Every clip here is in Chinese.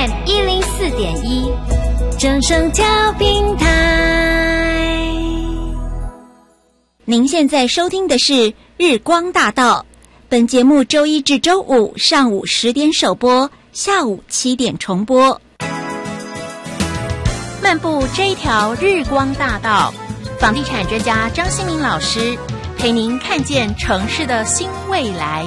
FM 104.1，正声调频台。您现在收听的是日光大道，本节目周一至周五上午10点首播，下午7点重播。漫步这一条日光大道，房地产专家张新民老师陪您看见城市的新未来。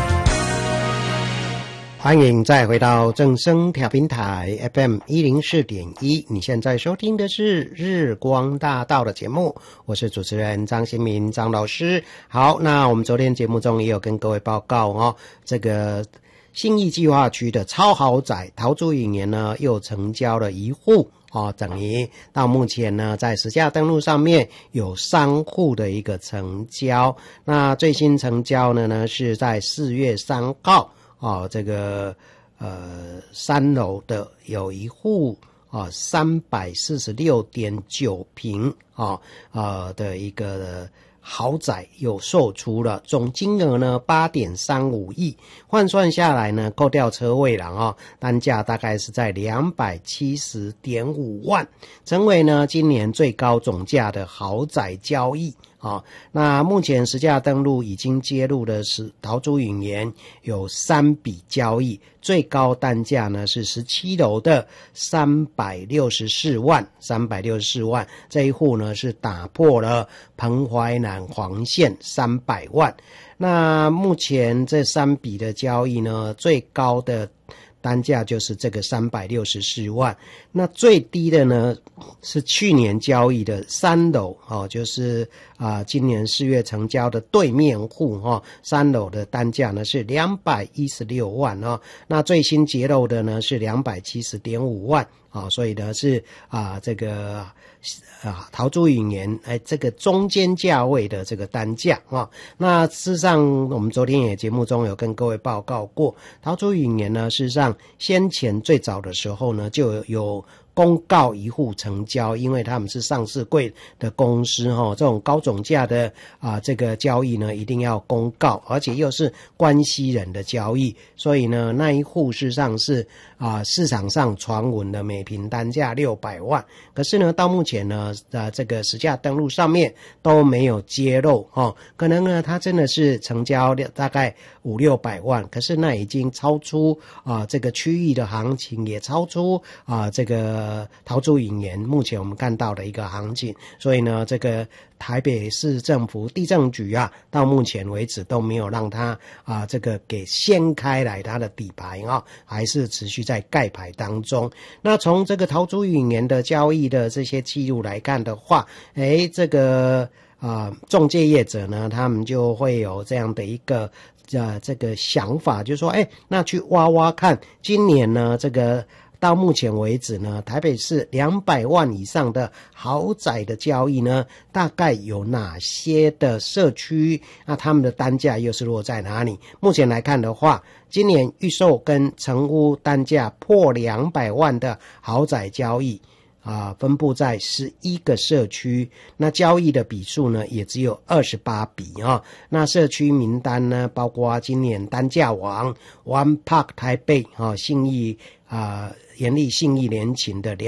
欢迎再回到正声调频台 FM 104.1，你现在收听的是日光大道的节目，我是主持人张新民张老师。好，那我们昨天节目中也有跟各位报告这个信义计划区的超豪宅桃竹影园呢又成交了1户等于到目前呢在实价登录上面有3户的一个成交。那最新成交呢是在4月3号这个3楼的有1户346.9平的一个豪宅有售出了，总金额呢8.35亿，换算下来呢扣掉车位了单价大概是在270.5万，成为呢今年最高总价的豪宅交易。那目前实价登录已经揭露的是桃竹影园有3笔交易，最高单价呢是17楼的364万，这一户呢是打破了彭淮南黄线300万。那目前这3笔的交易呢，最高的单价就是这个364万，那最低的呢是去年交易的3楼就是今年4月成交的对面户3楼的单价呢是216万那最新揭露的呢是270.5万所以呢是这个桃竹影园这个中间价位的这个单价那事实上我们昨天也节目中有跟各位报告过，桃竹影园呢事实上先前最早的时候呢就有公告1户成交，因为他们是上市柜的公司这种高总价的这个交易呢一定要公告，而且又是关系人的交易，所以呢那一户事实上是市场上传闻的每平单价600万，可是呢到目前呢这个实价登录上面都没有揭露可能呢它真的是成交大概500-600万，可是那已经超出这个区域的行情，也超出这个桃竹影园目前我们看到的一个行情，所以呢这个台北市政府地政局到目前为止都没有让它这个给掀开来它的底牌还是持续在盖牌当中。那从这个桃竹影园的交易的这些记录来看的话，这个仲介业者呢他们就会有这样的一个这个想法，就是说那去挖挖看今年呢这个到目前为止呢台北市200万以上的豪宅的交易呢大概有哪些的社区，那他们的单价又是落在哪里。目前来看的话，今年预售跟成屋单价破200万的豪宅交易分布在11个社区，那交易的笔数呢也只有28笔那社区名单呢包括今年单价王 One Park 台北信义延丽信义联勤的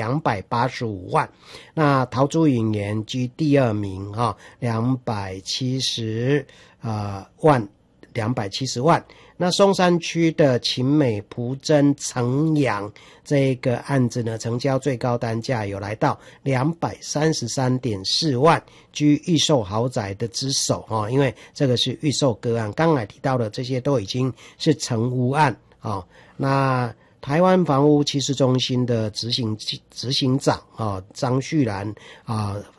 285万，那桃竹影园居第2名270万。那松山区的勤美蒲真城阳这个案子呢成交最高单价有来到233.4万，居预售豪宅的之首因为这个是预售个案，刚才提到的这些都已经是成屋案那台湾房屋趋势中心的执行长张旭然